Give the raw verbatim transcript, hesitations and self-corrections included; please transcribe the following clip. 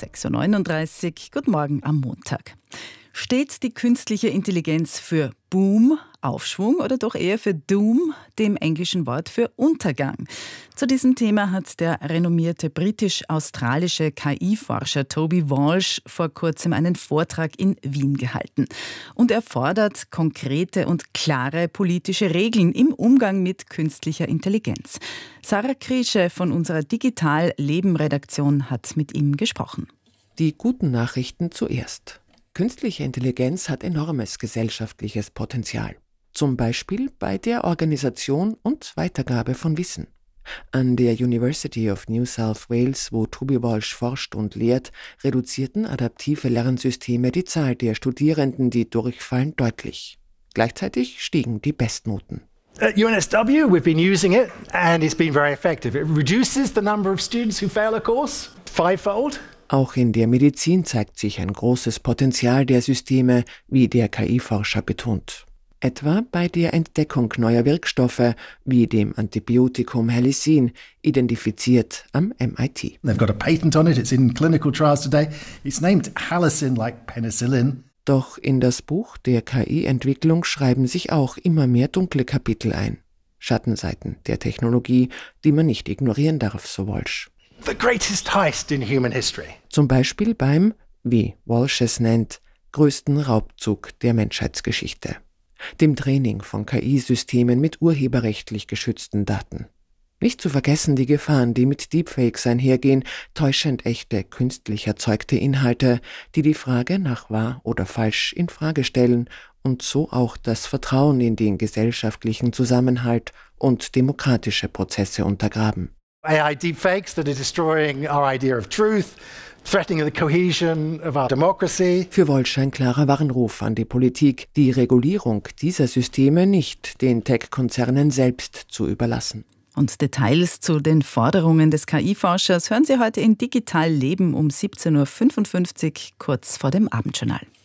sechs Uhr neununddreißig. Guten Morgen am Montag. Steht die künstliche Intelligenz für Boom, Aufschwung oder doch eher für Doom, dem englischen Wort für Untergang? Zu diesem Thema hat der renommierte britisch-australische K I-Forscher Toby Walsh vor kurzem einen Vortrag in Wien gehalten. Und er fordert konkrete und klare politische Regeln im Umgang mit künstlicher Intelligenz. Sarah Kriesche von unserer Digital-Leben-Redaktion hat mit ihm gesprochen. Die guten Nachrichten zuerst. Künstliche Intelligenz hat enormes gesellschaftliches Potenzial. Zum Beispiel bei der Organisation und Weitergabe von Wissen. An der University of New South Wales, wo Toby Walsh forscht und lehrt, reduzierten adaptive Lernsysteme die Zahl der Studierenden, die durchfallen, deutlich. Gleichzeitig stiegen die Bestnoten. At U N S W, we've been using it and it's been very effective. It reduces the number of students who fail a course fivefold. Auch in der Medizin zeigt sich ein großes Potenzial der Systeme, wie der K I-Forscher betont. Etwa bei der Entdeckung neuer Wirkstoffe, wie dem Antibiotikum Halicin, identifiziert am M I T. They've got a patent on it, it's in clinical trials today. It's named Halicin like penicillin. Doch in das Buch der K I-Entwicklung schreiben sich auch immer mehr dunkle Kapitel ein. Schattenseiten der Technologie, die man nicht ignorieren darf, so Walsh. The greatest heist in human history. Zum Beispiel beim, wie Walsh es nennt, größten Raubzug der Menschheitsgeschichte. Dem Training von K I-Systemen mit urheberrechtlich geschützten Daten. Nicht zu vergessen die Gefahren, die mit Deepfakes einhergehen, täuschend echte, künstlich erzeugte Inhalte, die die Frage nach wahr oder falsch in Frage stellen und so auch das Vertrauen in den gesellschaftlichen Zusammenhalt und demokratische Prozesse untergraben. A I deepfakes that are destroying our idea of truth, threatening the cohesion of our democracy. Für Walsh ein klarer Warnruf an die Politik, die Regulierung dieser Systeme nicht den Tech-Konzernen selbst zu überlassen. Und Details zu den Forderungen des K I-Forschers hören Sie heute in Digital Leben um siebzehn Uhr fünfundfünfzig, kurz vor dem Abendjournal.